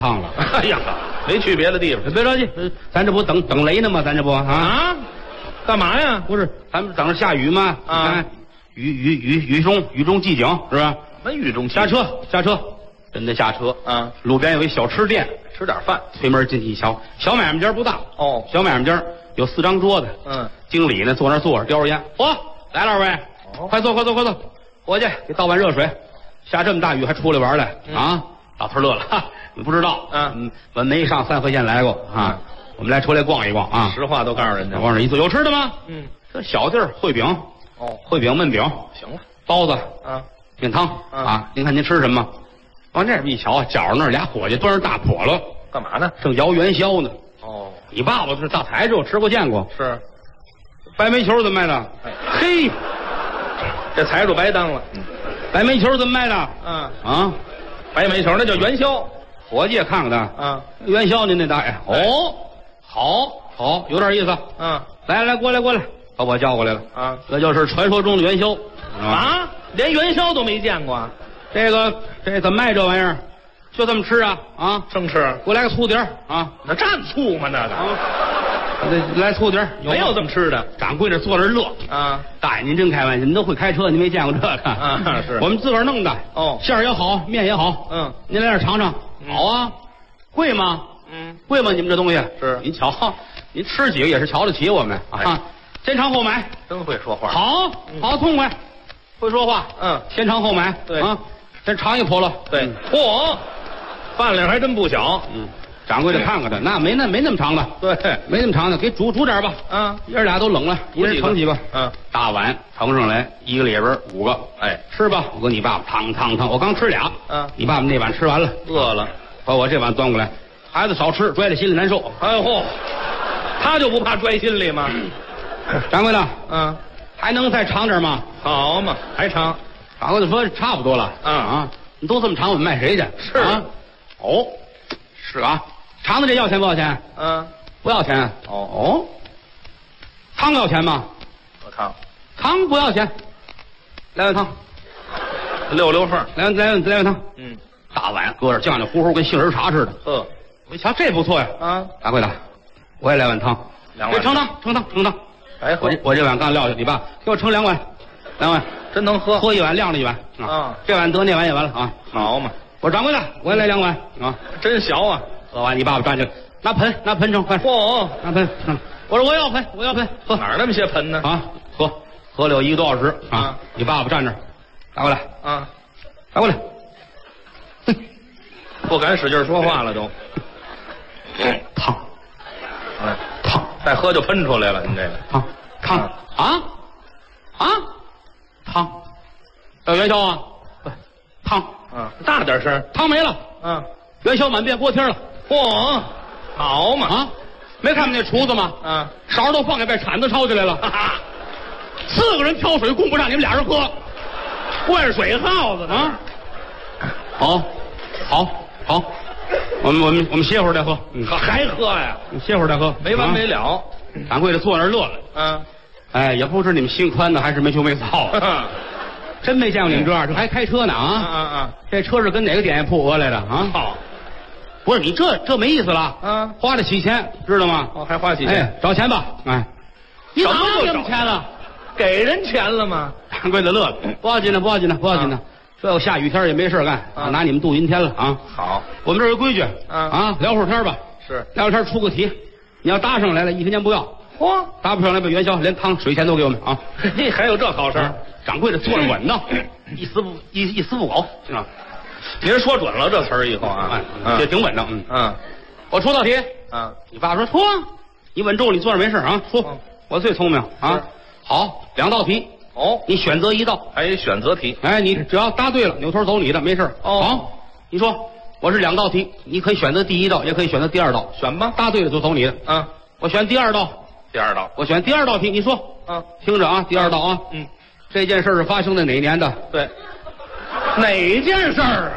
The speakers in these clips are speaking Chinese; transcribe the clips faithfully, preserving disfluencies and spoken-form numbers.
烫了。 哎呀，没去别的地方。 别着急，咱这不等等雷呢吗？咱这不啊？ 啊？干嘛呀？ 不是，咱们等着下雨吗？ 啊， 雨雨雨雨中雨中寂静是吧？ 什么雨中下车下车，真的下车啊！ 路边有一小吃店， 吃点饭。 推门进去一瞧，小买卖间不大哦， 小买卖间有四张桌子。 嗯， 经理呢坐那坐着叼着烟。嚯，来了二位， 哦， 快坐快坐快坐，伙计给倒碗热水。下这么大雨还出来玩来、嗯、啊！老头乐了，哈，你不知道，嗯，我没上三回县来过啊。嗯，我们来出来逛一逛啊！ 实话都告诉人家。 往这一坐，有吃的吗？ 嗯， 这小地儿，烩饼。 哦， 烩饼、焖饼， 行了， 包子， 啊， 面汤，啊，您看您吃什么？往那边一瞧，角那儿俩伙计端着大笸箩， 干嘛呢？ 正摇元宵呢。 哦， 你爸爸是大台子，我吃过见过。 是， 白煤球怎么卖的？ 哎， 嘿， 这财主白当了。嗯， 白煤球怎么卖的？ 嗯啊， 白煤球那叫元宵。 伙计也看看他。 啊， 元宵您那大爷。哦，好，好，有点意思。 嗯， 来来，过来过来。把我叫过来了啊！ 这就是传说中的元宵啊！连元宵都没见过， 这个这怎么卖这玩意儿？就这么吃啊？啊， 生吃！ 给我来个醋碟儿啊！ 那蘸醋吗？那个啊， 来醋碟儿， 没有这么吃的。 掌柜的坐那乐啊！ 大爷您真开玩笑，您都会开车，您没见过这个啊？是我们自个儿弄的哦， 馅儿也好，面也好。 嗯， 您来这尝尝，好啊，贵吗？ 嗯， 贵吗？你们这东西是您瞧，您吃几个也是瞧得起我们啊。先尝后买， 真会说话。 好，好痛快，会说话。 嗯， 先尝后买。 对啊，先尝一笸箩。 对，嚯，饭量还真不小。 嗯，掌柜的看看他，那没那没那么长的。 对， 没那么长的，给煮煮点吧。 啊， 爷儿俩都冷了，一人盛几个。 嗯， 大碗盛上来，一个里边五个。 哎， 吃吧。我跟你爸爸烫烫烫，我刚吃俩。 嗯， 你爸爸那碗吃完了， 饿了， 把我这碗端过来。孩子少吃，拽着心里难受。 哎呦嚯，他就不怕拽心里吗？ 掌柜的， 嗯， 还能再长点吗？ 好嘛，还长。 掌柜的说差不多了。 啊啊，你都这么长，我们卖谁去？ 是啊，哦，是啊，长的这要钱不要钱？ 嗯， 不要钱。 哦哦，汤要钱吗？ 我汤， 汤不要钱。来碗汤， 溜溜缝。 来碗来碗来碗汤。 嗯， 大碗搁着酱酱糊糊，跟杏仁茶似的。 呵， 我一瞧这不错呀。 啊， 掌柜的，我也来碗汤。 两碗。 盛汤盛汤盛汤。 白喝。 我我这碗刚撂下，你爸给我盛两碗，两碗。 真能喝。 喝一碗晾了一碗啊。这碗得那碗也完了啊。 好嘛。 我说掌柜的，我也来两碗啊。 真小啊。 喝完，你爸爸站起来，拿盆拿盆盛，快。 嚯， 拿盆。我说我要盆，我要盆。喝。 哪儿那么些盆呢？ 啊，喝喝了有一个多小时啊。你爸爸站那儿，拿过来啊， 拿过来。 哼，不敢使劲说话了都。 烫， 嗯， 烫， 再喝就喷出来了，您这个烫烫啊啊烫，要元宵啊？烫， 嗯，大点声， 汤没了， 嗯， 元宵满遍锅贴了。 嚯，好嘛啊！没看见那厨子吗？ 嗯， 勺都放下，被铲子抄起来了。哈哈，四个人挑水供不上，你们俩人喝， 灌水耗子呢。 啊！好，好，好，我们我们我们歇会儿再喝。 嗯，还喝呀？ 歇会儿再喝， 没完没了。 掌柜的坐那儿乐了。 嗯， 哎，也不知你们心宽呢，还是没羞没臊。真没见过你们这样，这还开车呢啊！ 啊啊！ 这车是跟哪个点心铺讹来的啊？ 好， 不是你这这没意思了。 啊， 花得起钱，知道吗？ 哦，还花起钱。 哎，找钱吧。哎， 什么就就找钱了？ 给人钱了吗？ 掌柜的乐了，不要紧的，不要紧的，不要紧的。这要下雨天也没事干啊，拿你们镀银天了啊！ 好， 我们这有规矩啊，聊会儿天吧。 是， 聊会儿天出个题，你要搭上来了，一分钱不要。 嚯， 搭不上来把元宵连汤水钱都给我们啊！ 嘿，还有这好事儿。 掌柜的坐着稳当，一丝不一一丝不苟啊！ 您说准了这词儿以后啊， 这挺稳当。嗯嗯， 我出道题， 嗯， 你爸说出啊，你稳重，你坐着没事啊，出，我最聪明啊。好，两道题， 哦， 你选择一道， 还有选择题。 哎，你只要答对了，扭头走你的，没事。 哦， 好，你说我是两道题，你可以选择第一道，也可以选择第二道， 选吧。 答对了就走你的。 嗯， 我选第二道。 第二道， 我选第二道题，你说。 嗯， 听着啊，第二道啊。 嗯， 这件事是发生在哪年的？ 对，哪件事儿啊？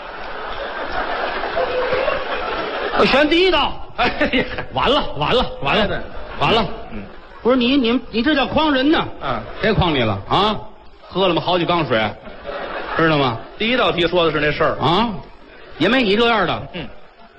我选第一道。 哎呀， 完了，完了，完了，完了。 嗯， 不是你，你你这叫诓人呢。 嗯， 谁诓你了啊？喝了吗？好几缸水，知道吗？ 第一道题说的是那事儿啊，也没你这样的。 嗯。